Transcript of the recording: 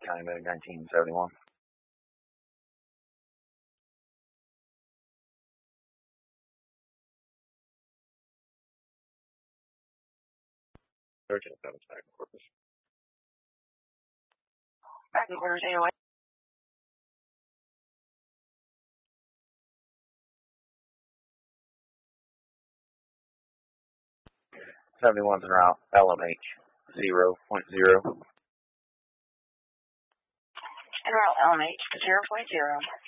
County Moving 1971. Searching seven back quarters. Back in quarters 808. 71's en route, LMH 0.0. En route LMH 0.0.